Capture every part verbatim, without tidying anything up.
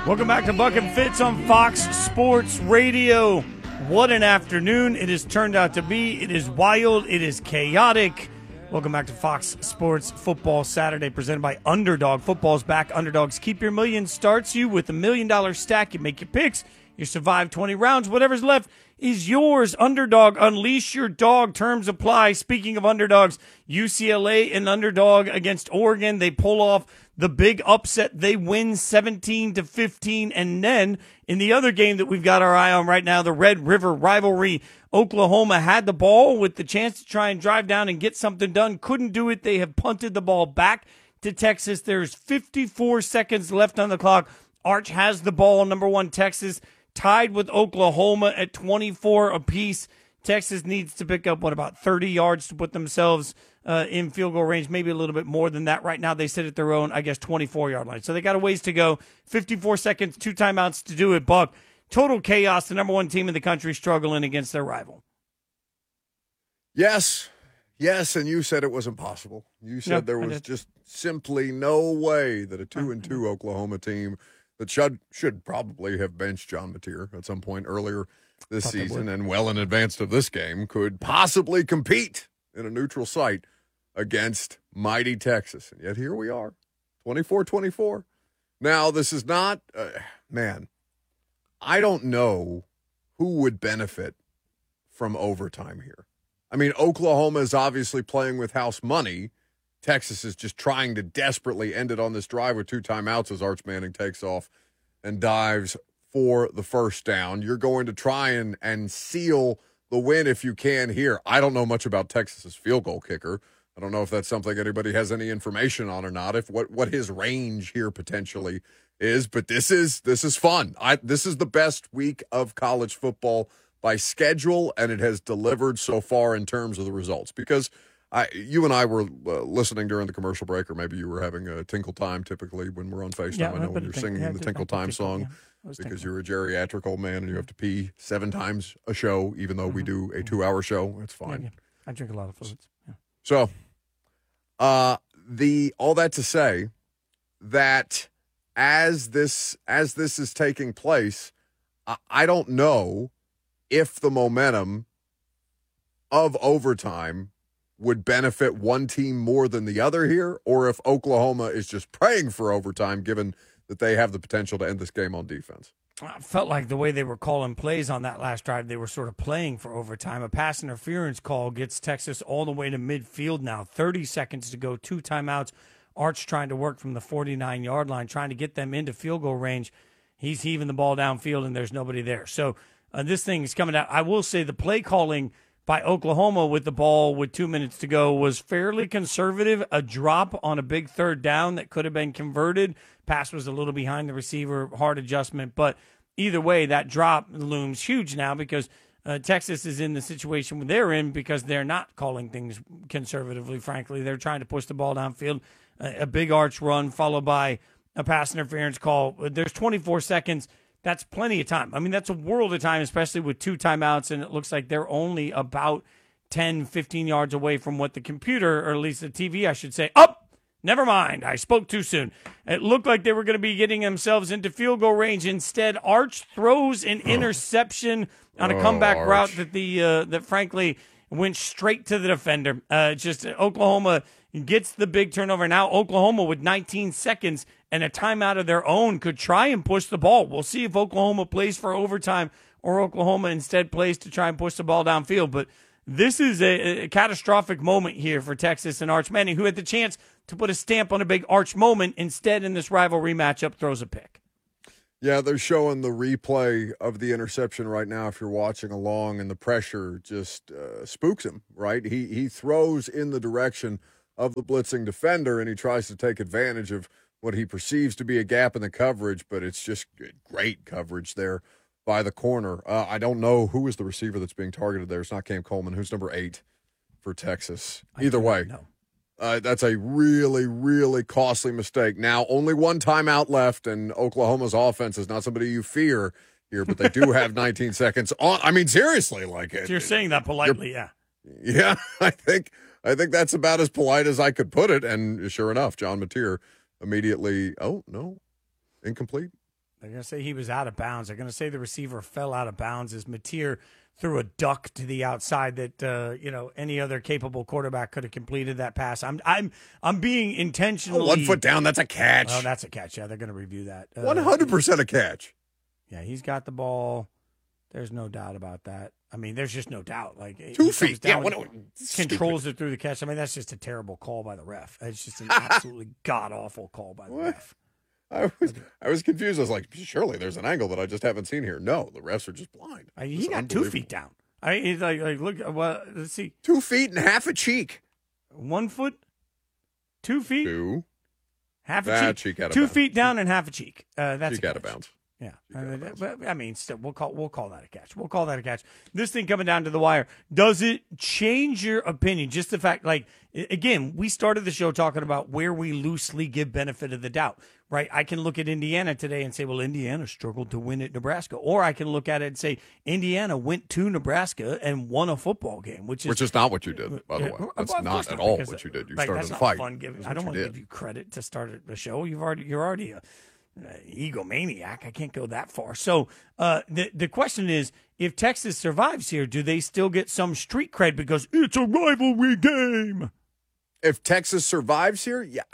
Welcome back to Buck and Fitz on Fox Sports Radio. What an afternoon it has turned out to be. It is wild. It is chaotic. Welcome back to Fox Sports Football Saturday, presented by Underdog. Football's back. Underdogs Keep Your Million starts you with a million dollar stack. You make your picks. You survive twenty rounds. Whatever's left is yours. Underdog, unleash your dog. Terms apply. Speaking of underdogs, U C L A and underdog against Oregon. They pull off the big upset. They win seventeen to fifteen. And then in the other game that we've got our eye on right now, the Red River rivalry, Oklahoma had the ball with the chance to try and drive down and get something done. Couldn't do it. They have punted the ball back to Texas. There's fifty-four seconds left on the clock. Arch has the ball. Number one, Texas, tied with Oklahoma at twenty-four apiece. Texas needs to pick up, what, about thirty yards to put themselves uh, in field goal range, maybe a little bit more than that. Right now they sit at their own, I guess, twenty-four-yard line. So they got a ways to go. fifty-four seconds, two timeouts to do it, Buck. Total chaos, the number one team in the country struggling against their rival. Yes, yes, and you said it was impossible. You said No, there I was did. just simply no way that a two and two Oklahoma team that should should probably have benched John Mateer at some point earlier this Thought they season would. and well in advance of this game could possibly compete in a neutral site against mighty Texas. And yet here we are, twenty-four twenty-four. Now, this is not, uh, man, I don't know who would benefit from overtime here. I mean, Oklahoma is obviously playing with house money. Texas is just trying to desperately end it on this drive with two timeouts as Arch Manning takes off and dives for the first down. You're going to try and, and seal the win if you can here. I don't know much about Texas's field goal kicker. I don't know if that's something anybody has any information on or not, if what, what his range here potentially is, but this is this is fun. I this is the best week of college football by schedule, and it has delivered so far in terms of the results. Because I, you and I were uh, listening during the commercial break, or maybe you were having a tinkle time typically when we're on FaceTime. Yeah, I know when you're think- singing yeah, I the did tinkle think the time tinkle, song yeah. I was because tinkling. you're a geriatric old man and you have to pee seven times a show, even though we do a two-hour show. It's Yeah, fine. yeah. I drink a lot of fluids. Yeah. So, uh, the all that to say that as this as this is taking place, I, I don't know if the momentum of overtime would benefit one team more than the other here, or if Oklahoma is just praying for overtime, given that they have the potential to end this game on defense. I felt like the way they were calling plays on that last drive, they were sort of playing for overtime. A pass interference call gets Texas all the way to midfield now. thirty seconds to go, two timeouts. Arch trying to work from the forty-nine-yard line, trying to get them into field goal range. He's heaving the ball downfield, and there's nobody there. So uh, this thing is coming out. I will say the play calling by Oklahoma with the ball with two minutes to go was fairly conservative. A drop on a big third down that could have been converted. Pass was a little behind the receiver, hard adjustment. But either way, that drop looms huge now because uh, Texas is in the situation they're in because they're not calling things conservatively, frankly. They're trying to push the ball downfield. Uh, a big arch run followed by a pass interference call. There's twenty-four seconds. That's plenty of time. I mean, that's a world of time, especially with two timeouts, and it looks like they're only about ten, fifteen yards away from what the computer, or at least the T V, I should say, up. Never mind. I spoke too soon. It looked like they were going to be getting themselves into field goal range. Instead, Arch throws an interception on a Oh, comeback Arch. route that the uh, that frankly went straight to the defender. Uh, just Oklahoma gets the big turnover. Now Oklahoma with nineteen seconds and a timeout of their own could try and push the ball. We'll see if Oklahoma plays for overtime or Oklahoma instead plays to try and push the ball downfield. But this is a, a catastrophic moment here for Texas and Arch Manning, who had the chance to put a stamp on a big Arch moment. Instead, in this rivalry matchup, throws a pick. Yeah, they're showing the replay of the interception right now if you're watching along, and the pressure just uh, spooks him, right? He he throws in the direction of the blitzing defender, and he tries to take advantage of what he perceives to be a gap in the coverage, but it's just great coverage there by the corner. Uh, I don't know who is the receiver that's being targeted there. It's not Cam Coleman. Who's number eight for Texas? Either way. No. Uh, that's a really, really costly mistake. Now, only one timeout left, and Oklahoma's offense is not somebody you fear here, but they do have nineteen seconds on. I mean, seriously, like it. So you're saying that politely, yeah. Yeah, I think I think that's about as polite as I could put it. And sure enough, John Mateer immediately. Oh no, incomplete. They're going to say he was out of bounds. They're going to say the receiver fell out of bounds as Mateer threw a duck to the outside that uh, you know any other capable quarterback could have completed that pass. I'm I'm I'm being intentionally oh, one foot down. That's a catch. Oh, that's a catch. Yeah, they're going to review that. One hundred percent a catch. Yeah, he's got the ball. There's no doubt about that. I mean, there's just no doubt. Like two feet. Yeah, when controls it through the catch. I mean, that's just a terrible call by the ref. It's just an absolutely god awful call by the what? ref. I was I was confused. I was like, surely there's an angle that I just haven't seen here. No, the refs are just blind. I mean, he got two feet down. I he's like, like look. Well, let's see. Two feet and half a cheek. One foot. Two feet. Two. Half a that cheek. cheek out of two bounds. feet down and half a cheek. Uh, that's cheek out of bounds. Yeah, uh, but I mean, still, we'll call we'll call that a catch. We'll call that a catch. This thing coming down to the wire. Does it change your opinion? Just the fact, like, again, we started the show talking about where we loosely give benefit of the doubt, right? I can look at Indiana today and say, well, Indiana struggled to win at Nebraska, or I can look at it and say, Indiana went to Nebraska and won a football game, which is which is not what you did, by the way. That's well, not at not, all because, what you did. You like, started that's a not fight. Fun giving, I don't want to give you credit to start a show. You've already you're already a Uh, egomaniac. I can't go that far. So uh, the the question is, if Texas survives here, do they still get some street cred because it's a rivalry game? If Texas survives here, yeah,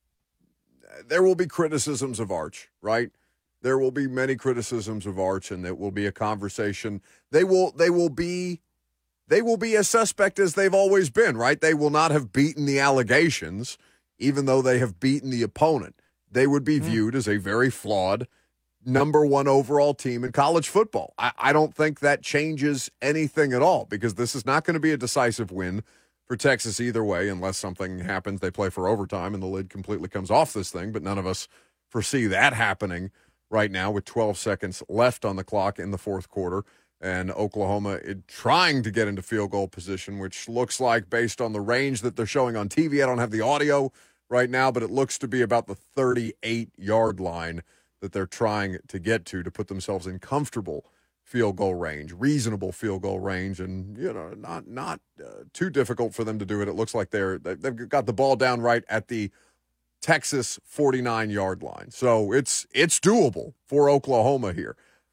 there will be criticisms of Arch, right? There will be many criticisms of Arch, and it will be a conversation. They will they will be they will be as suspect as they've always been, right? They will not have beaten the allegations, even though they have beaten the opponent. They would be viewed as a very flawed number one overall team in college football. I, I don't think that changes anything at all because this is not going to be a decisive win for Texas either way unless something happens. They play for overtime and the lid completely comes off this thing, but none of us foresee that happening right now with twelve seconds left on the clock in the fourth quarter and Oklahoma trying to get into field goal position, which looks like based on the range that they're showing on T V, I don't have the audio right now, but it looks to be about the thirty-eight-yard line that they're trying to get to to put themselves in comfortable field goal range, reasonable field goal range, and you know, not not uh, too difficult for them to do it. It looks like they're they've got the ball down right at the Texas forty-nine-yard line, so it's it's doable for Oklahoma here.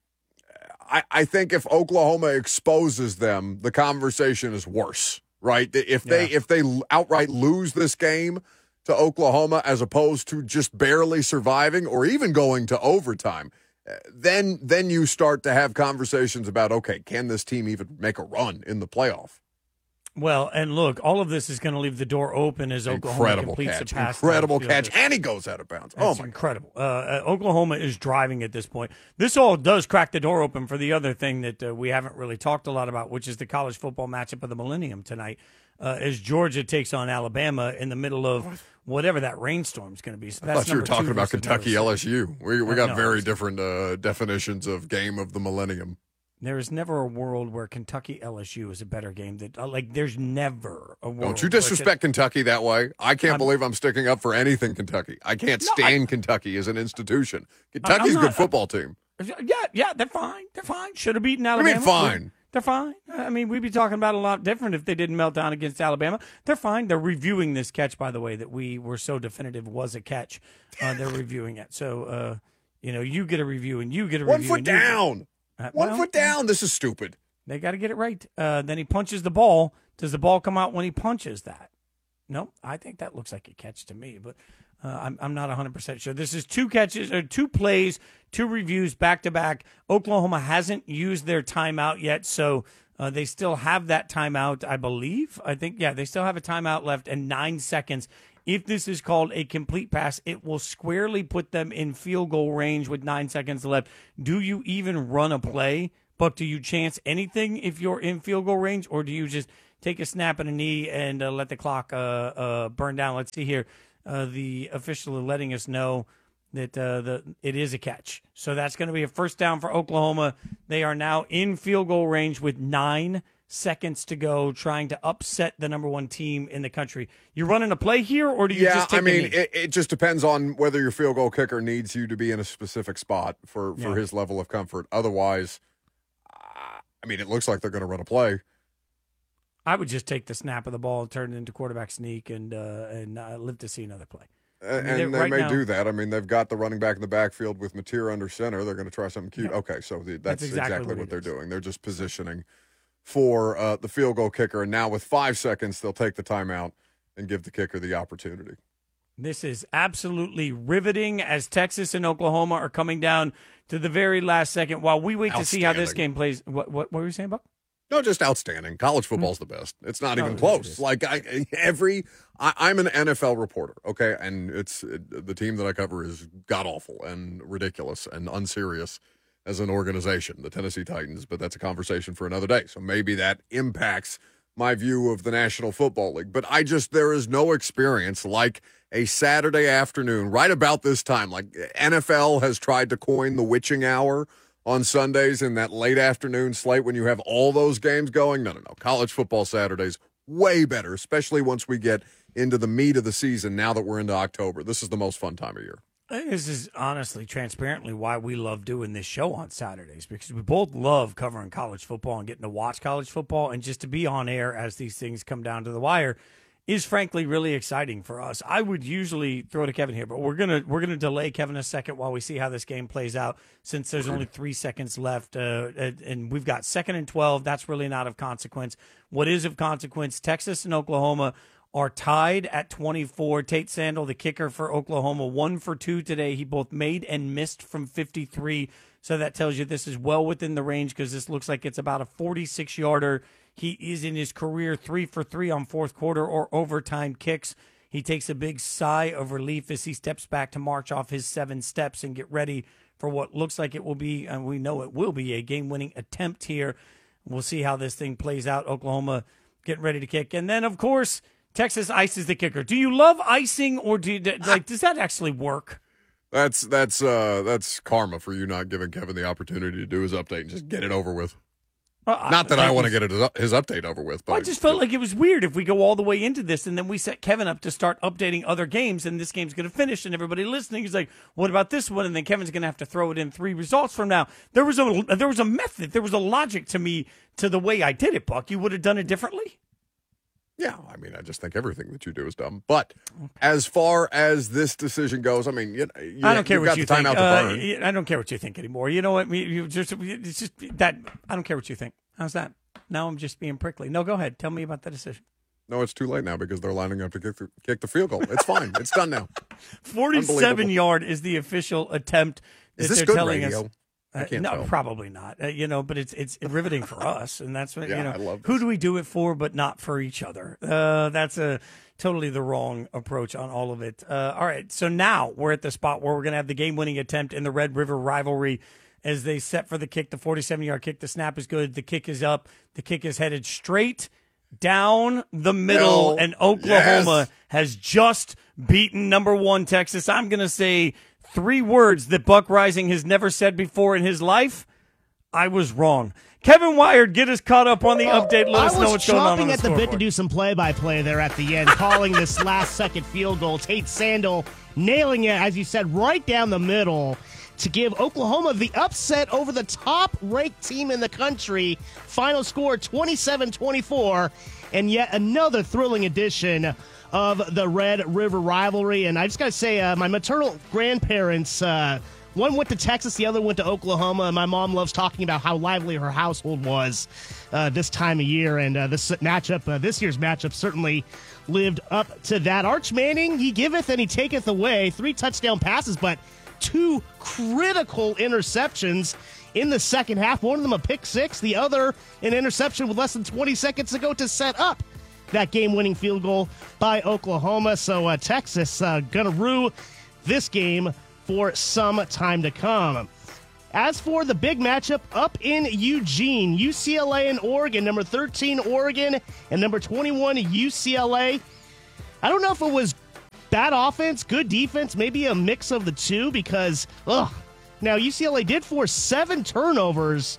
I, I think if Oklahoma exposes them, the conversation is worse, right? If they yeah. if they outright lose this game to Oklahoma as opposed to just barely surviving or even going to overtime, then then you start to have conversations about, okay, can this team even make a run in the playoff? Well, and look, all of this is going to leave the door open as Oklahoma incredible completes catch. the pass. Incredible catch, and he goes out of bounds. That's oh, my incredible. Uh, uh, Oklahoma is driving at this point. This all does crack the door open for the other thing that uh, we haven't really talked a lot about, which is the college football matchup of the millennium tonight, uh, as Georgia takes on Alabama in the middle of whatever that rainstorm is going to be. So I that's thought you were talking about Kentucky L S U. We, we got no, very different uh, definitions of game of the millennium. There is never a world where Kentucky L S U is a better game. That uh, like, there's never a world. Don't you disrespect Kentucky that way. I can't I'm, believe I'm sticking up for anything Kentucky. I can't no, stand I, Kentucky as an institution. Kentucky's not, a good football team. Yeah, yeah, they're fine. They're fine. Should have beaten Alabama. I mean, fine. They're fine. I mean, we'd be talking about a lot different if they didn't melt down against Alabama. They're fine. They're reviewing this catch, by the way, that we were so definitive was a catch. Uh, they're reviewing it. So, uh, you know, you get a review and you get a One review. foot down. Uh, One well, foot down. This is stupid. They got to get it right. Uh, then he punches the ball. Does the ball come out when he punches that? No, I think that looks like a catch to me, but uh, I'm I'm not one hundred percent sure. This is two catches or two plays, two reviews back to back. Oklahoma hasn't used their timeout yet, so uh, they still have that timeout, I believe. I think, yeah, they still have a timeout left and nine seconds. If this is called a complete pass, it will squarely put them in field goal range with nine seconds left. Do you even run a play? Buck, do you chance anything if you're in field goal range, or do you just take a snap and a knee and uh, let the clock uh, uh, burn down? Let's see here. Uh, the official is letting us know that uh, the it is a catch. So that's going to be a first down for Oklahoma. They are now in field goal range with nine seconds to go, trying to upset the number one team in the country. You running a play here, or do you yeah, just take I mean, a knee? It, it just depends on whether your field goal kicker needs you to be in a specific spot for, for yeah. his level of comfort. Otherwise, I mean, it looks like they're going to run a play. I would just take the snap of the ball, turn it into quarterback sneak, and uh, and uh, live to see another play. And, I mean, and they right may now, do that. I mean, they've got the running back in the backfield with Mateer under center. They're going to try something cute. Yeah. Okay, so the, that's, That's exactly exactly, what what, it they're is. doing. They're just positioning for uh, the field goal kicker. And now with five seconds, they'll take the timeout and give the kicker the opportunity. This is absolutely riveting as Texas and Oklahoma are coming down to the very last second while we wait to see how this game plays. What, what, what were you saying, Buck? No, just outstanding. College football's the best. It's not No, even it close. is. Like I, every, I, I'm an N F L reporter, okay, and it's it, the team that I cover is god awful and ridiculous and unserious as an organization, the Tennessee Titans. But that's a conversation for another day. So maybe that impacts my view of the National Football League. But I just there is no experience like a Saturday afternoon right about this time. Like N F L has tried to coin the witching hour on Sundays in that late afternoon slate when you have all those games going. No, no, no. College football Saturdays, way better, especially once we get into the meat of the season now that we're into October. This is the most fun time of year. I think this is honestly, transparently, why we love doing this show on Saturdays, because we both love covering college football and getting to watch college football, and just to be on air as these things come down to the wire is frankly really exciting for us. I would usually throw to Kevin here, but we're gonna we're gonna delay Kevin a second while we see how this game plays out, since there's only three seconds left, uh, and we've got second and twelve. That's really not of consequence. What is of consequence? Texas and Oklahoma are tied at twenty-four. Tate Sandel, the kicker for Oklahoma, one for two today. He both made and missed from fifty-three. So that tells you this is well within the range, because this looks like it's about a forty-six yarder. He is in his career three for three on fourth quarter or overtime kicks. He takes a big sigh of relief as he steps back to march off his seven steps and get ready for what looks like it will be, and we know it will be, a game-winning attempt here. We'll see how this thing plays out. Oklahoma getting ready to kick. And then, of course, Texas ices the kicker. Do you love icing, or do you, like, does that actually work? That's that's uh, that's karma for you not giving Kevin the opportunity to do his update and just get it over with. Uh, Not that I, I want to get his, his update over with. But I just felt like it was weird if we go all the way into this and then we set Kevin up to start updating other games, and this game's going to finish, and everybody listening is like, what about this one? And then Kevin's going to have to throw it in three results from now. There was a there was a method. There was a logic to me to the way I did it, Buck. You would have done it differently? Yeah, I mean, I just think everything that you do is dumb. But as far as this decision goes, I mean, you, you, I don't care you've what got you the think. timeout to Uh, burn. I don't care what you think anymore. You know what? You, you just it's just that I don't care what you think. How's that? Now I'm just being prickly. No, go ahead. Tell me about the decision. No, it's too late now because they're lining up to kick the, kick the field goal. It's fine. It's done now. forty-seven yard is the official attempt. Is that this they're good telling radio? Us. I Uh, can't no, tell. probably not. Uh, you know, but it's it's riveting for us, and that's what Yeah, you know. I love Who this. do we do it for, but not for each other? Uh, that's a totally the wrong approach on all of it. Uh, all right, so now we're at the spot where we're going to have the game-winning attempt in the Red River rivalry as they set for the kick. The forty-seven yard kick. The snap is good. The kick is up. The kick is headed straight down the middle, No. and Oklahoma Yes. has just beaten number one Texas. I'm going to say three words that Buck Rising has never said before in his life. I was wrong. Kevin Wired, get us caught up on the update. Let us I know was what's going on on chomping the at the bit to scoreboard. do some play-by-play there at the end, calling this last-second field goal. Tate Sandel nailing it, as you said, right down the middle to give Oklahoma the upset over the top-ranked team in the country. Final score twenty-seven twenty-four, and yet another thrilling edition of the Red River rivalry. And I just got to say, uh, my maternal grandparents, uh, one went to Texas, the other went to Oklahoma, and my mom loves talking about how lively her household was uh, this time of year. And uh, this matchup, uh, this year's matchup, certainly lived up to that. Arch Manning, he giveth and he taketh away. Three touchdown passes, but two critical interceptions in the second half. One of them a pick six, the other an interception with less than twenty seconds to go to set up that game-winning field goal by Oklahoma. So uh, Texas uh, going to rue this game for some time to come. As for the big matchup up in Eugene, U C L A and Oregon, number thirteen Oregon and number twenty-one U C L A. I don't know if it was bad offense, good defense, maybe a mix of the two, because, ugh, now U C L A did force seven turnovers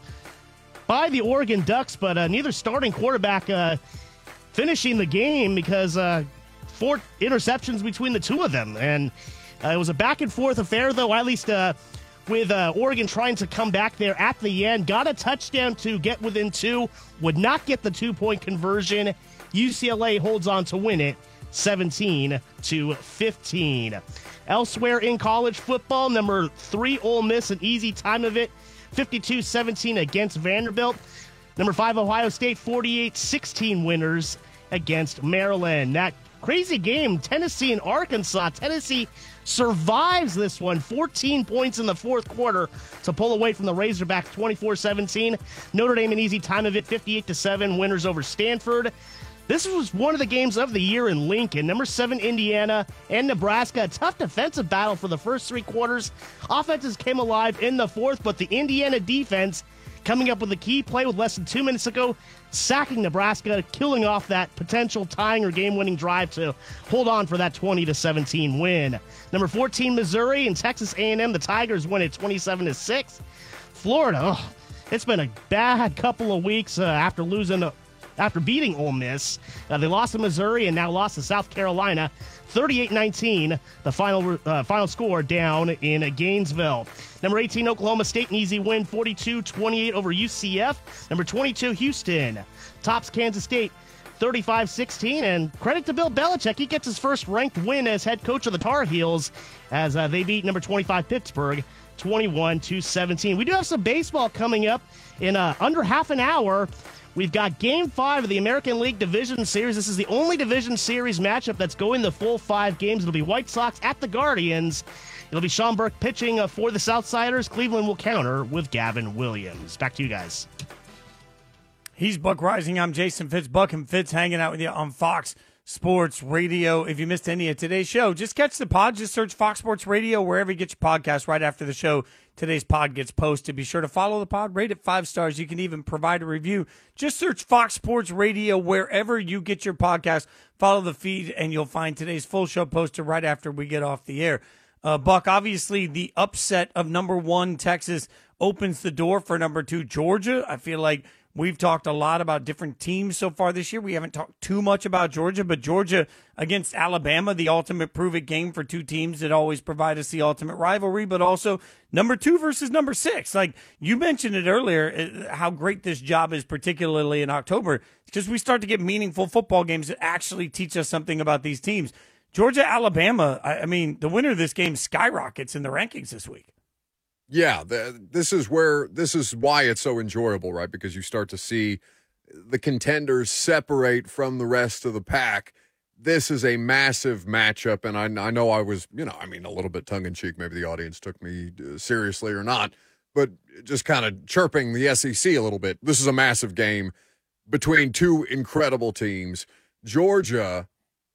by the Oregon Ducks, but uh, neither starting quarterback uh, finishing the game because uh, four interceptions between the two of them. And uh, it was a back-and-forth affair, though, at least uh, with uh, Oregon trying to come back there at the end. Got a touchdown to get within two, would not get the two-point conversion. U C L A holds on to win it seventeen to fifteen. Elsewhere in college football, number three Ole Miss, an easy time of it, fifty-two seventeen against Vanderbilt. Number five Ohio State, forty-eight sixteen winners against Maryland. That crazy game, Tennessee and Arkansas. Tennessee survives this one, fourteen points in the fourth quarter to pull away from the Razorbacks, twenty-four seventeen. Notre Dame an easy time of it, fifty-eight to seven, winners over Stanford. This was one of the games of the year in Lincoln. Number seven, Indiana and Nebraska. A tough defensive battle for the first three quarters. Offenses came alive in the fourth, but the Indiana defense coming up with a key play with less than two minutes ago, sacking Nebraska, killing off that potential tying or game-winning drive to hold on for that twenty to seventeen win. Number fourteen, Missouri, and Texas A and M. The Tigers win at twenty-seven to six. Florida, oh, it's been a bad couple of weeks uh, after losing a After beating Ole Miss. Uh, they lost to Missouri and now lost to South Carolina, thirty-eight nineteen, the final uh, final score down in Gainesville. Number eighteen, Oklahoma State, an easy win, forty-two twenty-eight over U C F. Number twenty-two, Houston tops Kansas State, thirty-five sixteen. And credit to Bill Belichick, he gets his first ranked win as head coach of the Tar Heels as uh, they beat number twenty-five, Pittsburgh, twenty-one to seventeen. We do have some baseball coming up in uh, under half an hour. We've got Game five of the American League Division Series. This is the only Division Series matchup that's going the full five games. It'll be White Sox at the Guardians. It'll be Sean Burke pitching uh, for the Southsiders. Cleveland will counter with Gavin Williams. Back to you guys. He's Buck Rising. I'm Jason Fitz. Buck and Fitz hanging out with you on Fox Sports Radio. If you missed any of today's show, just catch the pod. Just search Fox Sports Radio wherever you get your podcast. Right after the show, today's pod gets posted. Be sure to follow the pod. Rate it five stars. You can even provide a review. Just search Fox Sports Radio wherever you get your podcast. Follow the feed, and you'll find today's full show posted right after we get off the air. Uh, Buck, obviously, the upset of number one Texas opens the door for number two Georgia. I feel like we've talked a lot about different teams so far this year. We haven't talked too much about Georgia, but Georgia against Alabama, the ultimate prove-it game for two teams that always provide us the ultimate rivalry, but also number two versus number six. Like you mentioned it earlier, how great this job is, particularly in October, because we start to get meaningful football games that actually teach us something about these teams. Georgia, Alabama, I, I mean, the winner of this game skyrockets in the rankings this week. Yeah, the, this is where this is why it's so enjoyable, right? Because you start to see the contenders separate from the rest of the pack. This is a massive matchup, and I, I know I was, you know, I mean, a little bit tongue-in-cheek. Maybe the audience took me seriously or not, but just kind of chirping the S E C a little bit. This is a massive game between two incredible teams. Georgia,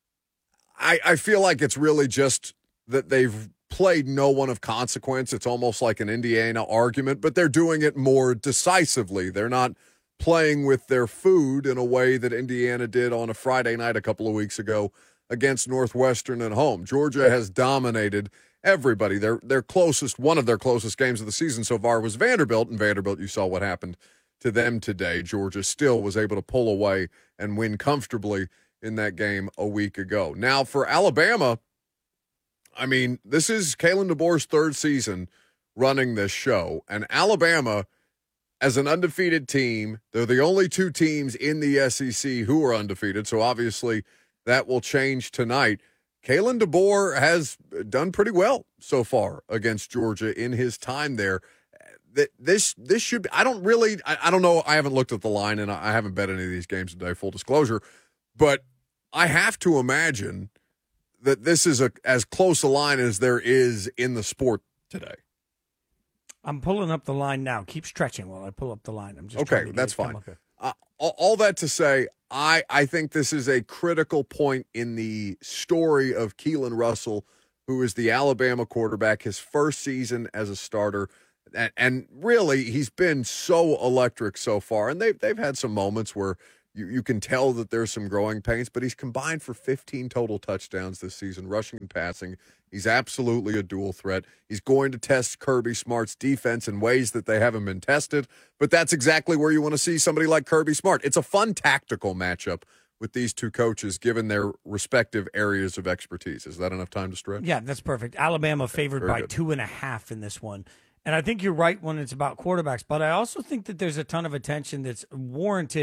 I, I feel like it's really just that they've played no one of consequence. It's almost like an Indiana argument, but they're doing it more decisively. They're not playing with their food in a way that Indiana did on a Friday night a couple of weeks ago against Northwestern at home. Georgia has dominated everybody. Their their closest, one of their closest games of the season so far was Vanderbilt, and Vanderbilt, you saw what happened to them today. Georgia still was able to pull away and win comfortably in that game a week ago. Now for Alabama, I mean, this is Kalen DeBoer's third season running this show, and Alabama, as an undefeated team, they're the only two teams in the S E C who are undefeated, so obviously that will change tonight. Kalen DeBoer has done pretty well so far against Georgia in his time there. This this should be, I don't really, I, I don't know, I haven't looked at the line, and I haven't bet any of these games today, full disclosure, but I have to imagine that this is a as close a line as there is in the sport today. I'm pulling up the line now. Keep stretching while I pull up the line. I'm just okay. That's fine. Uh, all, all that to say, I I think this is a critical point in the story of Keelan Russell, who is the Alabama quarterback, his first season as a starter, and, and really he's been so electric so far. And they've they've had some moments where You, you can tell that there's some growing pains, but he's combined for fifteen total touchdowns this season, rushing and passing. He's absolutely a dual threat. He's going to test Kirby Smart's defense in ways that they haven't been tested, but that's exactly where you want to see somebody like Kirby Smart. It's a fun tactical matchup with these two coaches, given their respective areas of expertise. Is that enough time to stretch? Yeah, that's perfect. Alabama favored Very by good. two and a half in this one. And I think you're right when it's about quarterbacks, but I also think that there's a ton of attention that's warranted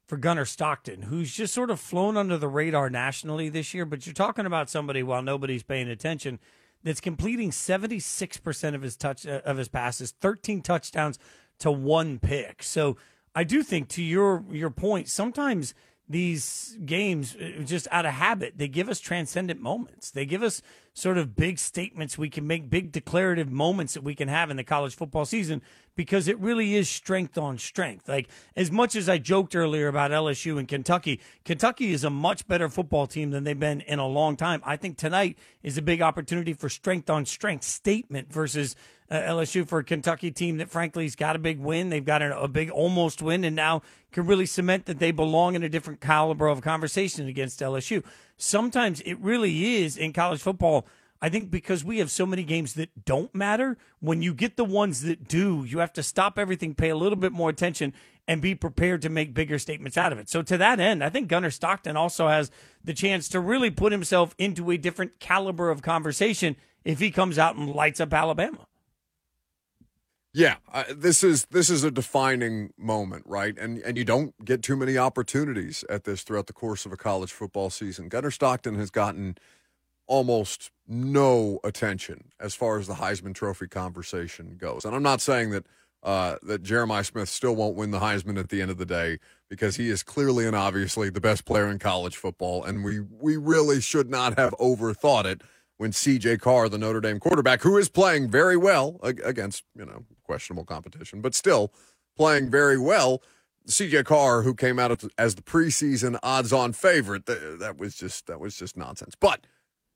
for Gunnar Stockton, who's just sort of flown under the radar nationally this year. But you're talking about somebody, while nobody's paying attention, that's completing seventy-six percent of his touch uh, of his passes, thirteen touchdowns to one pick. So I do think, to your your point, sometimes these games, just out of habit, they give us transcendent moments. They give us sort of big statements we can make, big declarative moments that we can have in the college football season, because it really is strength on strength. Like, as much as I joked earlier about L S U and Kentucky, Kentucky is a much better football team than they've been in a long time. I think tonight is a big opportunity for strength on strength statement versus uh, L S U, for a Kentucky team that, frankly, has got a big win. They've got a, a big almost win, and now can really cement that they belong in a different caliber of conversation against L S U. Sometimes it really is in college football, I think, because we have so many games that don't matter. When you get the ones that do, you have to stop everything, pay a little bit more attention, and be prepared to make bigger statements out of it. So to that end, I think Gunnar Stockton also has the chance to really put himself into a different caliber of conversation if he comes out and lights up Alabama. Yeah, uh, this is this is a defining moment, right? And and you don't get too many opportunities at this throughout the course of a college football season. Gunnar Stockton has gotten almost no attention as far as the Heisman Trophy conversation goes. And I'm not saying that uh, that Jeremiah Smith still won't win the Heisman at the end of the day, because he is clearly and obviously the best player in college football, and we we really should not have overthought it when C J Carr, the Notre Dame quarterback, who is playing very well against, you know, questionable competition, but still playing very well, C J Carr, who came out as the preseason odds-on favorite, that was just that was just nonsense. But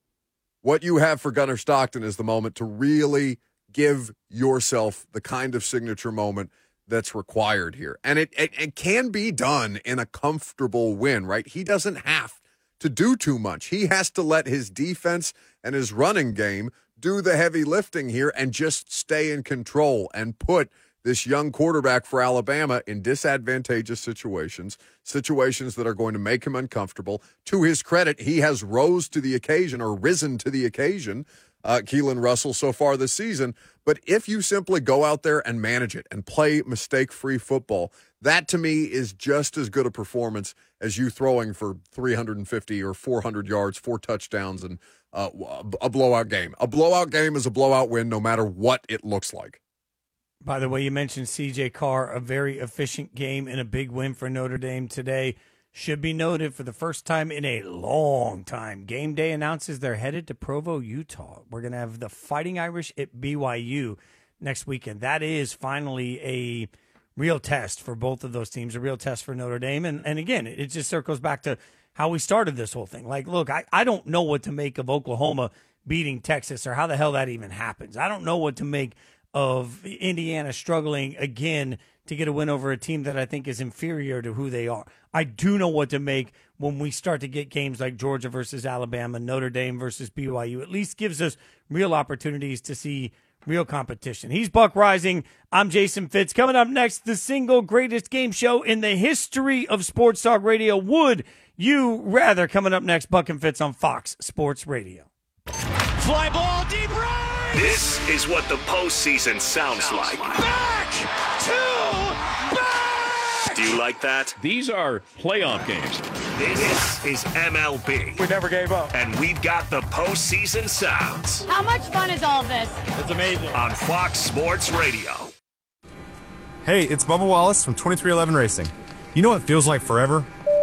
what you have for Gunnar Stockton is the moment to really give yourself the kind of signature moment that's required here. And it, it, it can be done in a comfortable win, right? He doesn't have to do too much. He has to let his defense and his running game do the heavy lifting here and just stay in control and put this young quarterback for Alabama in disadvantageous situations, situations that are going to make him uncomfortable. To his credit, he has rose to the occasion or risen to the occasion, uh, Keelan Russell, so far this season. But if you simply go out there and manage it and play mistake-free football, that to me is just as good a performance as you throwing for three hundred fifty or four hundred yards, four touchdowns, and uh, a blowout game. A blowout game is a blowout win no matter what it looks like. By the way, you mentioned C J Carr, a very efficient game and a big win for Notre Dame today. Should be noted, for the first time in a long time, Game Day announces they're headed to Provo, Utah. We're going to have the Fighting Irish at B Y U next weekend. That is finally a real test for both of those teams, a real test for Notre Dame. And, and again, it just circles back to how we started this whole thing. Like, look, I, I don't know what to make of Oklahoma beating Texas, or how the hell that even happens. I don't know what to make of Indiana struggling again to get a win over a team that I think is inferior to who they are. I do know what to make when we start to get games like Georgia versus Alabama, Notre Dame versus B Y U. At least gives us real opportunities to see real competition. He's Buck Rising. I'm Jason Fitz. Coming up next, the single greatest game show in the history of Sports Talk Radio. Would you rather? Coming up next, Buck and Fitz on Fox Sports Radio. Fly ball, deep right! This is what the postseason sounds, sounds like. Back to back! Do you like that? These are playoff games. This is M L B. We never gave up. And we've got the postseason sounds. How much fun is all this? It's amazing. On Fox Sports Radio. Hey, it's Bubba Wallace from twenty-three eleven Racing. You know what feels like forever?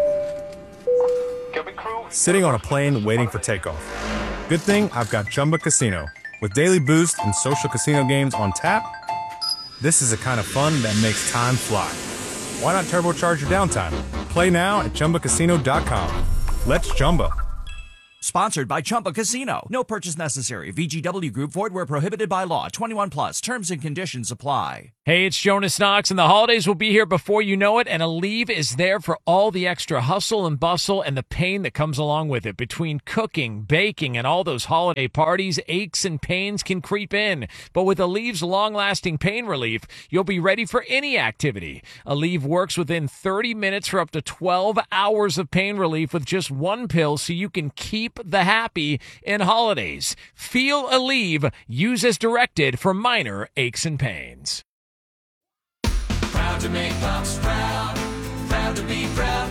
Sitting on a plane waiting for takeoff. Good thing I've got Chumba Casino. With daily boost and social casino games on tap, this is the kind of fun that makes time fly. Why not turbocharge your downtime? Play now at Chumba Casino dot com. Let's Chumba. Sponsored by Chumba Casino. No purchase necessary. V G W Group. Void where prohibited by law. twenty-one plus. Terms and conditions apply. Hey, it's Jonas Knox, and the holidays will be here before you know it, and Aleve is there for all the extra hustle and bustle and the pain that comes along with it. Between cooking, baking, and all those holiday parties, aches and pains can creep in. But with Aleve's long-lasting pain relief, you'll be ready for any activity. Aleve works within thirty minutes for up to twelve hours of pain relief with just one pill, so you can keep the happy in holidays. Feel Aleve. Use as directed for minor aches and pains. Proud to make Fox proud, proud to be proud.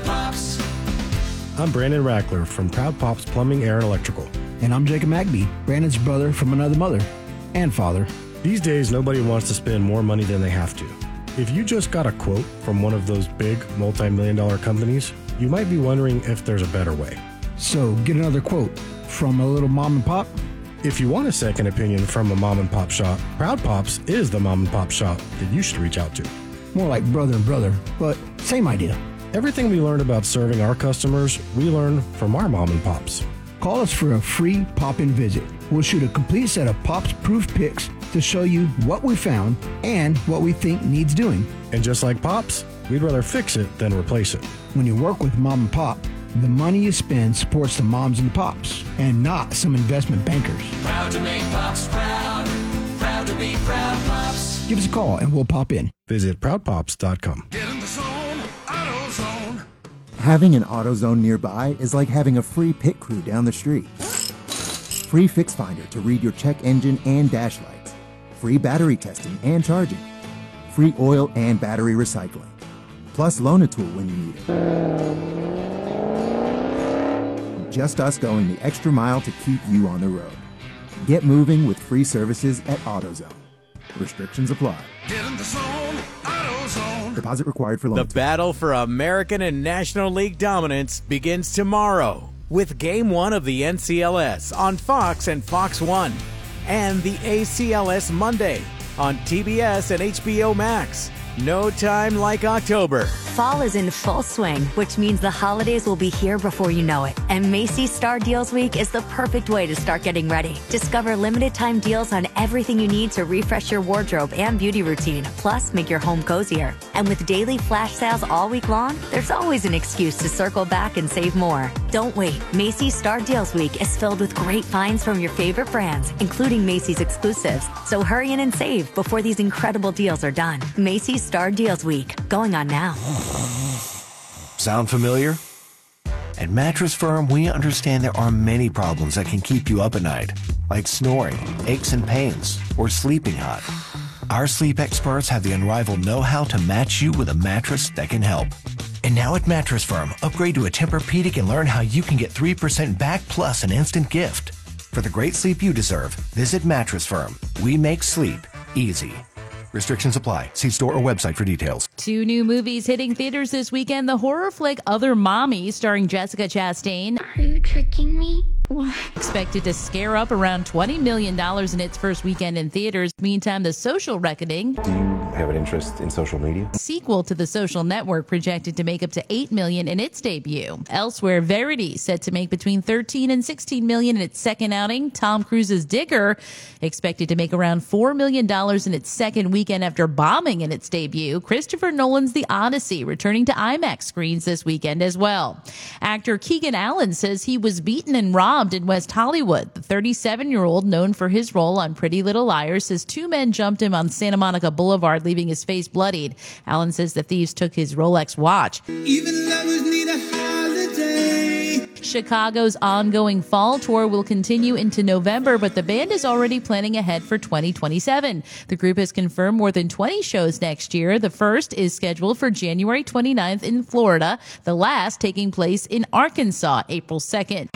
I'm Brandon Rackler from Proud Pops Plumbing, Air, and Electrical. And I'm Jacob Magby, Brandon's brother from another mother and father. These days, nobody wants to spend more money than they have to. If you just got a quote from one of those big multi-million dollar companies, you might be wondering if there's a better way. So get another quote from a little mom and pop. If you want a second opinion from a mom and pop shop, Proud Pops is the mom and pop shop that you should reach out to. More like brother and brother, but same idea. Everything we learned about serving our customers, we learn from our mom and pops. Call us for a free pop-in visit. We'll shoot a complete set of Pops-proof pics to show you what we found and what we think needs doing. And just like Pops, we'd rather fix it than replace it. When you work with mom and pop, the money you spend supports the moms and the pops, and not some investment bankers. Proud to make Pops proud. Proud to be Proud Pops. Give us a call and we'll pop in. Visit proud pops dot com. Get in the zone, AutoZone. Having an AutoZone nearby is like having a free pit crew down the street. Free Fix Finder to read your check engine and dash lights. Free battery testing and charging. Free oil and battery recycling. Plus Loan-A-Tool when you need it. Just us going the extra mile to keep you on the road. Get moving with free services at AutoZone. Restrictions apply. Get in the zone, AutoZone. Deposit required for loan. The battle for American and National League dominance begins tomorrow with Game one of the N C L S on Fox and Fox one, and the A C L S Monday on T B S and H B O Max. No time like October. Fall is in full swing, which means the holidays will be here before you know it. And Macy's Star Deals Week is the perfect way to start getting ready. Discover limited time deals on everything you need to refresh your wardrobe and beauty routine, plus make your home cozier. And with daily flash sales all week long, there's always an excuse to circle back and save more. Don't wait. Macy's Star Deals Week is filled with great finds from your favorite brands, including Macy's exclusives. So hurry in and save before these incredible deals are done. Macy's Star Deals Week, going on now. Sound familiar? At Mattress Firm, we understand there are many problems that can keep you up at night, like snoring, aches and pains, or sleeping hot. Our sleep experts have the unrivaled know-how to match you with a mattress that can help. And now at Mattress Firm, upgrade to a Tempur-Pedic and learn how you can get three percent back plus an instant gift. For the great sleep you deserve, visit Mattress Firm. We make sleep easy. Restrictions apply. See store or website for details. Two new movies hitting theaters this weekend. The horror flick Other Mommy, starring Jessica Chastain. Are you tricking me? Expected to scare up around twenty million dollars in its first weekend in theaters. Meantime, The Social Reckoning. Do you have an interest in social media? Sequel to The Social Network, projected to make up to eight million dollars in its debut. Elsewhere, Verity, set to make between thirteen and sixteen million dollars in its second outing. Tom Cruise's Digger, expected to make around four million dollars in its second weekend after bombing in its debut. Christopher Nolan's The Odyssey, returning to IMAX screens this weekend as well. Actor Keegan Allen says he was beaten and robbed in West Hollywood. The thirty-seven-year-old, known for his role on Pretty Little Liars, says two men jumped him on Santa Monica Boulevard, leaving his face bloodied. Allen says the thieves took his Rolex watch. Even lovers need a holiday. Chicago's ongoing fall tour will continue into November, but the band is already planning ahead for twenty twenty-seven. The group has confirmed more than twenty shows next year. The first is scheduled for January twenty-ninth in Florida, the last taking place in Arkansas, April second.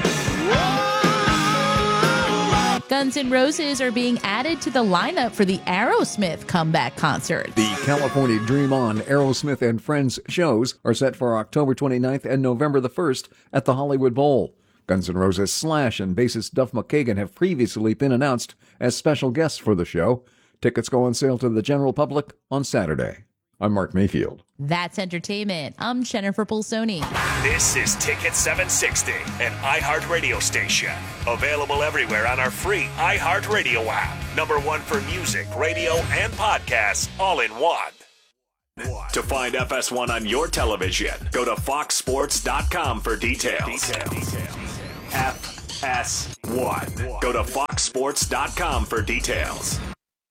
Guns N' Roses are being added to the lineup for the Aerosmith comeback concert. The California Dream On Aerosmith and Friends shows are set for October twenty-ninth and November the first at the Hollywood Bowl. Guns N' Roses Slash and bassist Duff McKagan have previously been announced as special guests for the show. Tickets go on sale to the general public on Saturday. I'm Mark Mayfield. That's entertainment. I'm Jennifer Pulsoni. This is Ticket seven sixty, an iHeartRadio station. Available everywhere on our free iHeartRadio app. Number one for music, radio, and podcasts, all in one. To find F S one on your television, go to fox sports dot com for details. details. F S one. Go to fox sports dot com for details.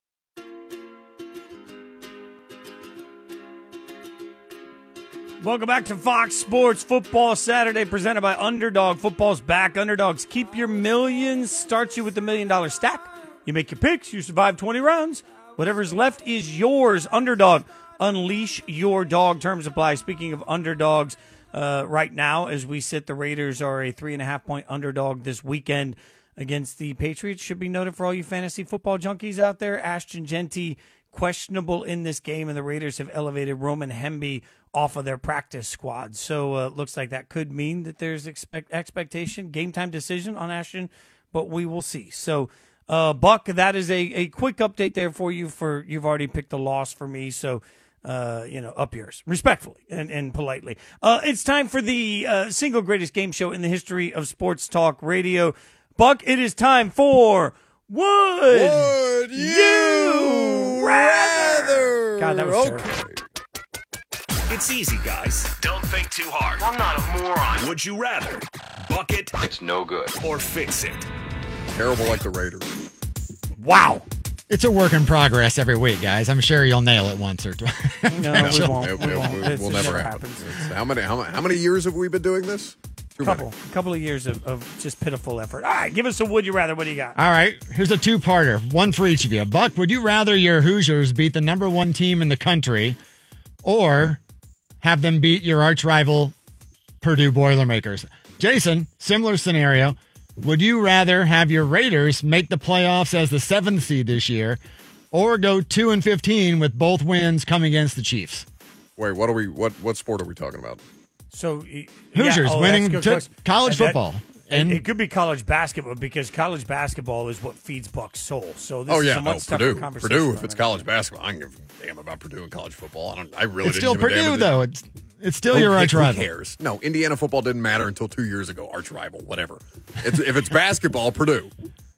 Welcome back to Fox Sports Football Saturday, presented by Underdog. Football's back. Underdogs, keep your millions. Starts you with the million dollar stack. You make your picks. You survive twenty rounds. Whatever's left is yours. Underdog, unleash your dog. Terms apply. Speaking of underdogs, Uh, right now, as we sit, the Raiders are a three and a half point underdog this weekend against the Patriots. Should be noted for all you fantasy football junkies out there. Ashton Jeanty questionable in this game, and the Raiders have elevated Roman Hemby off of their practice squad. So it uh, looks like that could mean that there's expect- expectation, game time decision on Ashton, but we will see. So, uh, Buck, that is a, a quick update there for you. For you've already picked the loss for me, so uh, you know, up yours, respectfully and, and politely. Uh, it's time for the uh, single greatest game show in the history of sports talk radio. Buck, it is time for Would, Would You, you Rather? God, that was okay. terrible. It's easy, guys. Don't think too hard. I'm not a moron. Would you rather buck it? It's no good. Or fix it? Terrible like the Raiders. Wow. It's a work in progress every week, guys. I'm sure you'll nail it once or twice. No, we won't. It, We it, won't. it This will is never never happen. happens. It's- How many, how many? How many years have we been doing this? Too couple, many. couple of years of, of just pitiful effort. All right, give us a would you rather. What do you got? All right, here's a two-parter, one for each of you. Buck, would you rather your Hoosiers beat the number one team in the country or have them beat your arch rival Purdue Boilermakers? Jason, similar scenario. Would you rather have your Raiders make the playoffs as the seventh seed this year or go two and fifteen with both wins coming against the Chiefs? Wait, what are we? What what sport are we talking about? So y- Hoosiers yeah, oh, winning that's a good to question. college And that- football. And And it could be college basketball because college basketball is what feeds Buck's soul. So this Oh is yeah, a no, much tougher Purdue. conversation. Purdue. If on it's it. college basketball, I can give a damn about Purdue and college football. I don't. I really. it's didn't still give a damn Purdue, if it- though. It's it's still Who- your arch who rival. cares? No, Indiana football didn't matter until two years ago. Arch rival, whatever. It's, if it's basketball, Purdue.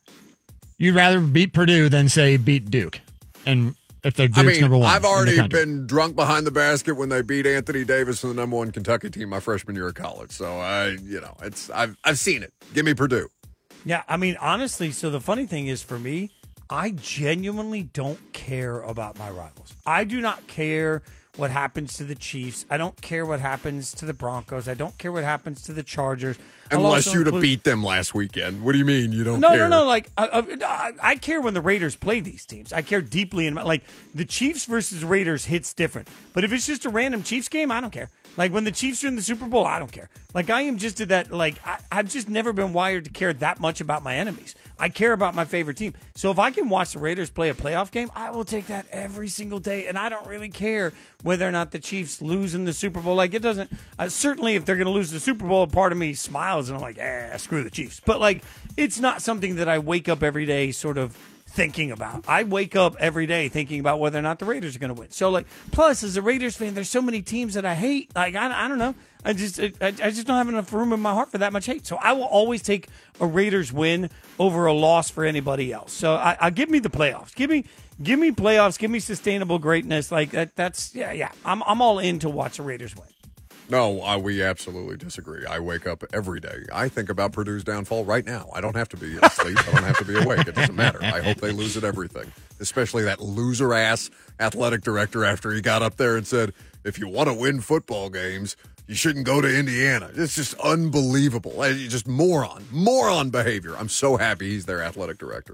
You'd rather beat Purdue than, say, beat Duke. And if they're Duke's I mean, number one. I've in the already country. been drunk behind the basket when they beat Anthony Davis and the number one Kentucky team my freshman year of college. So I, you know, it's I've I've seen it. Give me Purdue. Yeah, I mean, honestly, so the funny thing is for me, I genuinely don't care about my rivals. I do not care what happens to the Chiefs. I don't care what happens to the Broncos. I don't care what happens to the Chargers. I'll Unless also you'd have include- beat them last weekend. What do you mean you don't no, care? No, no, Like, I, I, I care when the Raiders play these teams. I care deeply in my, like, the Chiefs versus Raiders hits different. But if it's just a random Chiefs game, I don't care. Like, when the Chiefs are in the Super Bowl, I don't care. Like, I am just to that, like, I, I've just never been wired to care that much about my enemies. I care about my favorite team. So if I can watch the Raiders play a playoff game, I will take that every single day. And I don't really care whether or not the Chiefs lose in the Super Bowl. Like, it doesn't, uh, certainly if they're going to lose the Super Bowl, part of me smiles and I'm like, eh, screw the Chiefs. But, like, it's not something that I wake up every day sort of thinking about. I wake up every day thinking about whether or not the Raiders are going to win. So, like, plus as a Raiders fan, there's so many teams that I hate. Like, I, I don't know. I just I, I just don't have enough room in my heart for that much hate. So I will always take a Raiders win over a loss for anybody else. So I, I give me the playoffs. Give me give me playoffs. Give me sustainable greatness. Like that. That's yeah yeah. I'm I'm all in to watch the Raiders win. No, uh, we absolutely disagree. I wake up every day. I think about Purdue's downfall right now. I don't have to be asleep. I don't have to be awake. It doesn't matter. I hope they lose at everything, especially that loser-ass athletic director after he got up there and said, if you want to win football games, you shouldn't go to Indiana. It's just unbelievable. Just moron. Moron behavior. I'm so happy he's their athletic director.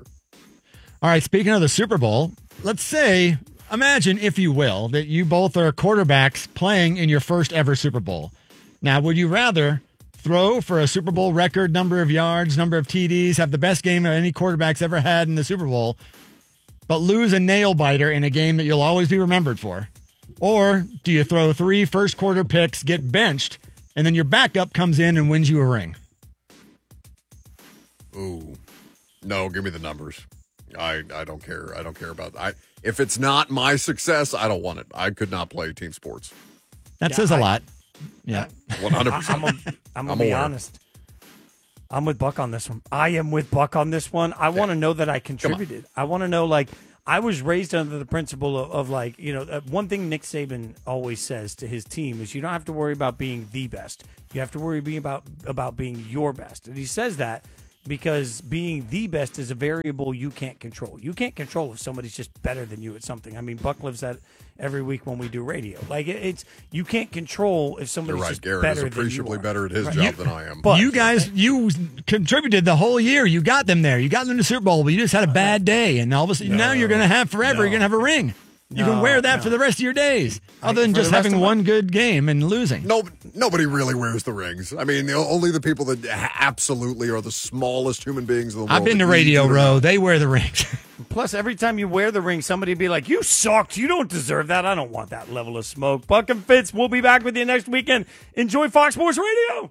All right, speaking of the Super Bowl, let's say, imagine, if you will, that you both are quarterbacks playing in your first ever Super Bowl. Now, would you rather throw for a Super Bowl record number of yards, number of T Ds, have the best game that any quarterback's ever had in the Super Bowl, but lose a nail-biter in a game that you'll always be remembered for? Or do you throw three first quarter picks, get benched, and then your backup comes in and wins you a ring? Ooh. No, give me the numbers. I, I don't care. I don't care about I if it's not my success, I don't want it. I could not play team sports. That Yeah, says a I- lot. Yeah. one hundred percent. I'm, a, I'm I'm gonna be aware. honest. I'm with Buck on this one. I am with Buck on this one. I want to know that I contributed. I want to know, like, I was raised under the principle of, of like, you know, uh, one thing Nick Saban always says to his team is you don't have to worry about being the best. You have to worry being about about being your best. And he says that because being the best is a variable you can't control. You can't control if somebody's just better than you at something. I mean, Buck lives that every week when we do radio. Like, it, it's you can't control if somebody's You're right. just Garrett better is appreciably than you are. better at his Right. job You- than I am. But you guys, you contributed the whole year. You got them there. You got them to the Super Bowl, but you just had a bad day, and all of a sudden No, now you're going to have forever. no. You're going to have a ring. You can wear that no. for the rest of your days, other than for just the rest having of my- one good game and losing. No, nobody really wears the rings. I mean, the, only the people that absolutely are the smallest human beings in the world. I've been to that Radio need to Row. know. They wear the rings. Plus, every time you wear the ring, somebody be like, you sucked. You don't deserve that. I don't want that level of smoke. Buck and Fitz, we'll be back with you next weekend. Enjoy Fox Sports Radio.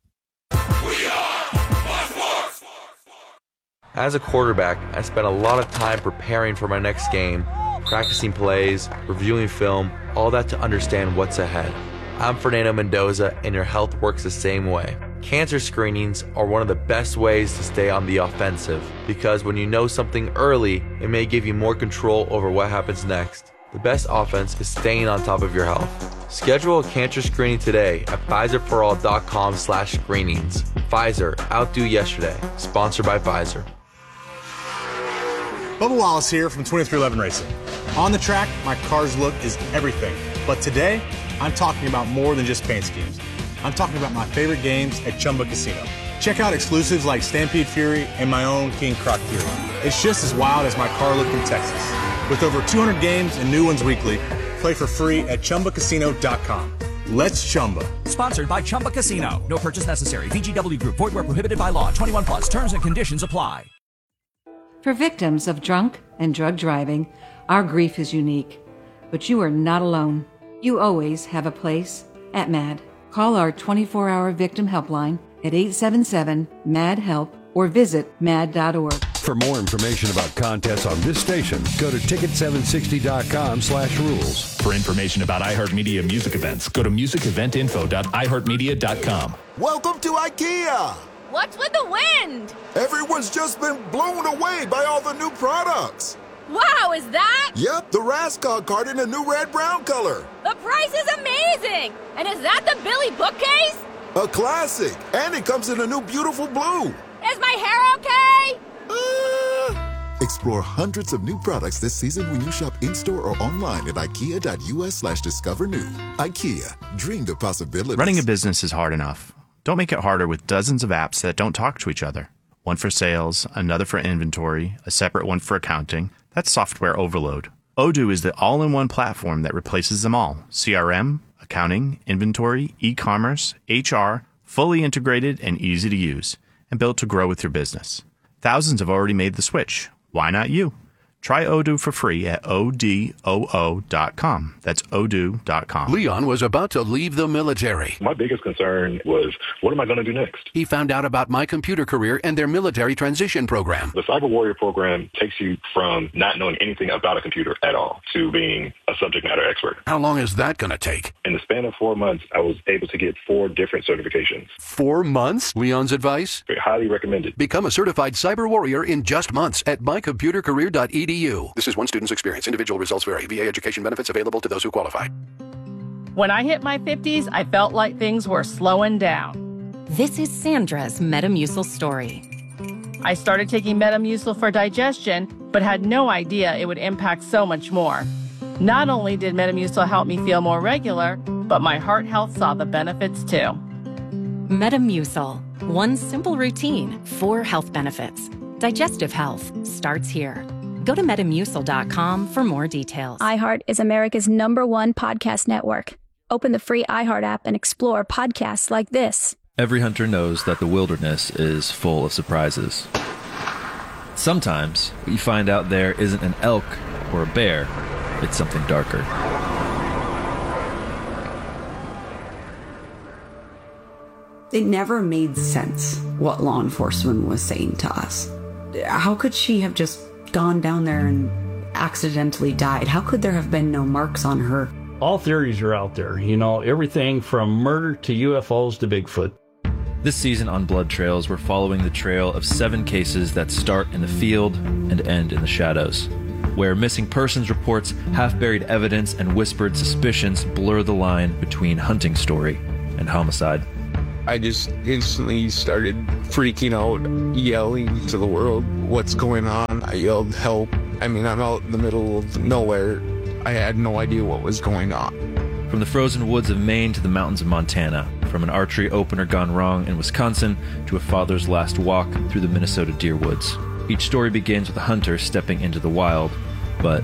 As a quarterback, I spent a lot of time preparing for my next game, practicing plays, reviewing film, all that to understand what's ahead. I'm Fernando Mendoza, and your health works the same way. Cancer screenings are one of the best ways to stay on the offensive, because when you know something early, it may give you more control over what happens next. The best offense is staying on top of your health. Schedule a cancer screening today at Pfizer For All dot com slash screenings. Pfizer, outdo yesterday. Sponsored by Pfizer. Bubba Wallace here from twenty-three eleven Racing. On the track, my car's look is everything. But today, I'm talking about more than just paint schemes. I'm talking about my favorite games at Chumba Casino. Check out exclusives like Stampede Fury and my own King Croc Fury. It's just as wild as my car look in Texas. With over two hundred games and new ones weekly, play for free at Chumba Casino dot com. Let's Chumba. Sponsored by Chumba Casino. No purchase necessary. V G W Group. Void where prohibited by law. twenty-one plus. Terms and conditions apply. For victims of drunk and drug driving, our grief is unique. But you are not alone. You always have a place at MAD. Call our twenty-four hour victim helpline at eight seven seven, M A D, HELP or visit mad dot org. For more information about contests on this station, go to ticket seven sixty dot com slash rules. For information about iHeartMedia music events, go to music event info dot i heart media dot com. Welcome to IKEA! What's with the wind? Everyone's just been blown away by all the new products. Wow, is that? Yep, the Rascog card in a new red-brown color. The price is amazing! And is that the Billy bookcase? A classic, and it comes in a new beautiful blue. Is my hair okay? Uh... Explore hundreds of new products this season when you shop in-store or online at ikea dot u s slash discover new. IKEA, dream the possibilities. Running a business is hard enough. Don't make it harder with dozens of apps that don't talk to each other. One for sales, another for inventory, a separate one for accounting. That's software overload. Odoo is the all-in-one platform that replaces them all. C R M, accounting, inventory, e-commerce, H R, fully integrated and easy to use, and built to grow with your business. Thousands have already made the switch. Why not you? Try Odoo for free at O D O O dot com. That's odoo dot com. Leon was about to leave the military. My biggest concern was, what am I going to do next? He found out about My Computer Career and their military transition program. The Cyber Warrior program takes you from not knowing anything about a computer at all to being a subject matter expert. How long is that going to take? In the span of four months, I was able to get four different certifications. Four months? Leon's advice? Very highly recommended. Become a certified cyber warrior in just months at my computer career dot e d u. This is one student's experience. Individual results vary. V A education benefits available to those who qualify. When I hit my fifties, I felt like things were slowing down. This is Sandra's Metamucil story. I started taking Metamucil for digestion, but had no idea it would impact so much more. Not only did Metamucil help me feel more regular, but my heart health saw the benefits too. Metamucil. One simple routine, four health benefits. Digestive health starts here. Go to metamucil dot com for more details. iHeart is America's number one podcast network. Open the free iHeart app and explore podcasts like this. Every hunter knows that the wilderness is full of surprises. Sometimes what you find out there isn't an elk or a bear, it's something darker. It never made sense what law enforcement was saying to us. How could she have just gone down there and accidentally died? How could there have been no marks on her? All theories are out there, you know, everything from murder to U F Os to Bigfoot. This season on Blood Trails, we're following the trail of seven cases that start in the field and end in the shadows, where missing persons reports, half-buried evidence, and whispered suspicions blur the line between hunting story and homicide. I just instantly started freaking out, yelling to the world, what's going on? I yelled, help. I mean, I'm out in the middle of nowhere. I had no idea what was going on. From the frozen woods of Maine to the mountains of Montana, from an archery opener gone wrong in Wisconsin to a father's last walk through the Minnesota deer woods. Each story begins with a hunter stepping into the wild, but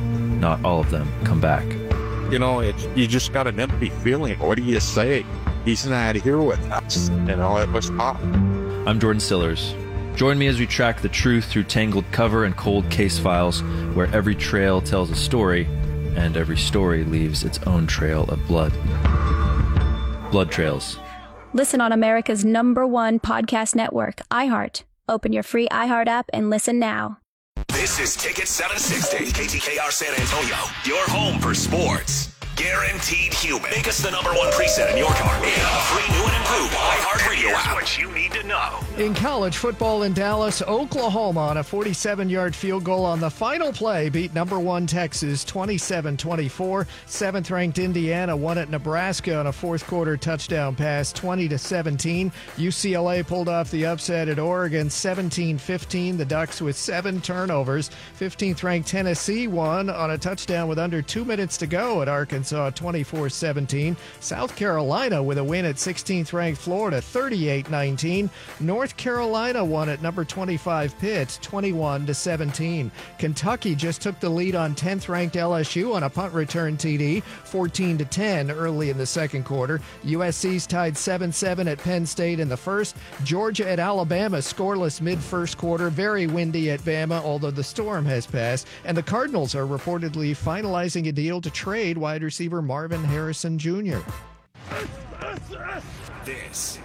not all of them, come back. You know, it's, you just got an empty feeling. What do you say? He's not here with us. You know, it was tough. I'm Jordan Sillers. Join me as we track the truth through tangled cover and cold case files, where every trail tells a story, and every story leaves its own trail of blood. Blood Trails. Listen on America's number one podcast network, iHeart. Open your free iHeart app and listen now. This is Ticket seven sixty, K T K R San Antonio, your home for sports. Guaranteed human. Make us the number one preset in your car and on the free new and improved iHeartRadio app. Here's what you need to know. In college football in Dallas, Oklahoma on a forty-seven-yard field goal on the final play beat number one Texas twenty-seven twenty-four. Seventh-ranked Indiana won at Nebraska on a fourth-quarter touchdown pass twenty to seventeen. U C L A pulled off the upset at Oregon seventeen fifteen. The Ducks with seven turnovers. fifteenth-ranked Tennessee won on a touchdown with under two minutes to go at Arkansas twenty-four seventeen. South Carolina with a win at sixteenth-ranked Florida thirty-eight nineteen. North Carolina won at number twenty-five Pitt twenty-one to seventeen. Kentucky just took the lead on tenth-ranked L S U on a punt return T D fourteen to ten early in the second quarter. U S C's tied seven seven at Penn State in the first. Georgia at Alabama scoreless mid-first quarter. Very windy at Bama, although the storm has passed. And the Cardinals are reportedly finalizing a deal to trade wide receiver Marvin Harrison Junior This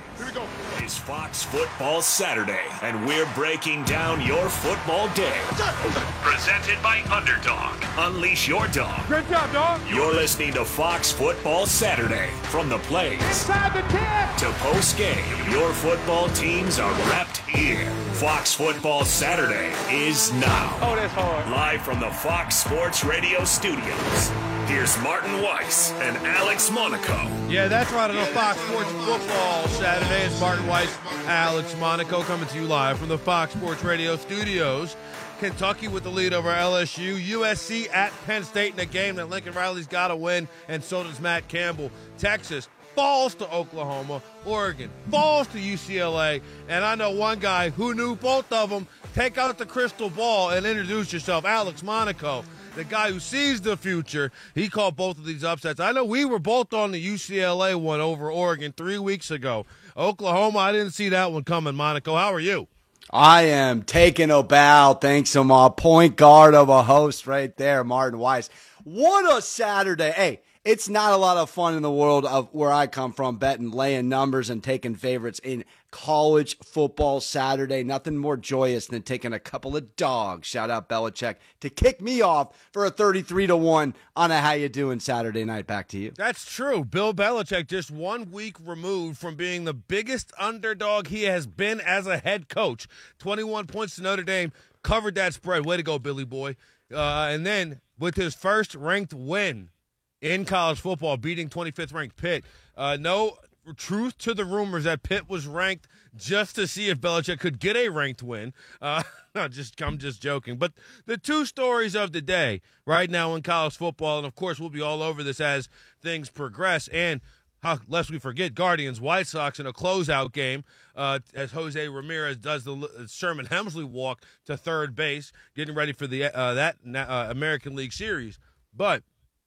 is Fox Football Saturday, and we're breaking down your football day. Presented by Underdog. Unleash your dog. Great job, dog. You're listening to Fox Football Saturday. From the plays Inside the ten. to post-game, your football teams are wrapped here. Fox Football Saturday is now. Oh, that's hard. Live from the Fox Sports Radio studios. Here's Martin Weiss and Alex Monaco. Yeah, that's right on the Fox Sports Football Saturday. It's Martin Weiss, Alex Monaco coming to you live from the Fox Sports Radio studios. Kentucky with the lead over L S U. U S C at Penn State in a game that Lincoln Riley's got to win, and so does Matt Campbell. Texas falls to Oklahoma. Oregon falls to U C L A. And I know one guy who knew both of them. Take out the crystal ball and introduce yourself. Alex Monaco, the guy who sees the future. He called both of these upsets. I know we were both on the U C L A one over Oregon three weeks ago. Oklahoma, I didn't see that one coming. Monaco, how are you? I am taking a bow. Thanks to my point guard of a host right there, Martin Weiss. What a Saturday. Hey, it's not a lot of fun in the world of where I come from, betting, laying numbers, and taking favorites in college football Saturday. Nothing more joyous than taking a couple of dogs, shout out Belichick, to kick me off for a thirty-three to one on a how you doing Saturday night. Back to you. That's true. Bill Belichick just one week removed from being the biggest underdog he has been as a head coach. twenty-one points to Notre Dame, covered that spread. Way to go, Billy boy. Uh, and then with his first ranked win in college football, beating twenty-fifth ranked Pitt. Uh, no truth to the rumors that Pitt was ranked just to see if Belichick could get a ranked win. Uh, no, just I'm just joking. But the two stories of the day right now in college football, and of course we'll be all over this as things progress. And how, lest we forget, Guardians, White Sox in a closeout game uh, as Jose Ramirez does the Sherman Hemsley walk to third base, getting ready for the uh, that uh, American League Series. But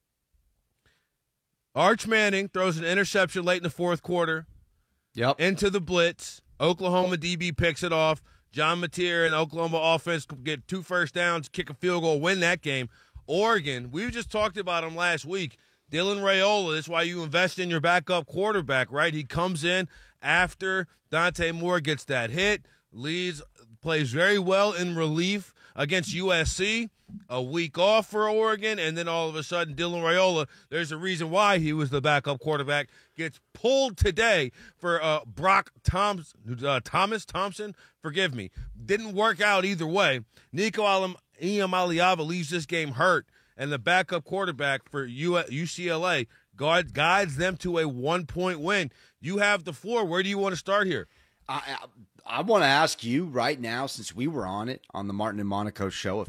Arch Manning throws an interception late in the fourth quarter. Yep. Into the blitz. Oklahoma D B picks it off. John Mateer and Oklahoma offense get two first downs, kick a field goal, win that game. Oregon, we just talked about him last week. Dylan Raiola, that's why you invest in your backup quarterback, right? He comes in after Dante Moore gets that hit, leads, plays very well in relief against U S C. A week off for Oregon, and then all of a sudden, Dylan Raiola, there's a reason why he was the backup quarterback, gets pulled today for uh, Brock Thoms, uh, Thomas Thompson. Forgive me. Didn't work out either way. Nico Iamaleava leaves this game hurt, and the backup quarterback for U C L A guides, guides them to a one-point win. You have the floor. Where do you want to start here? I, I, I want to ask you right now, since we were on it on the Martin and Monaco show, if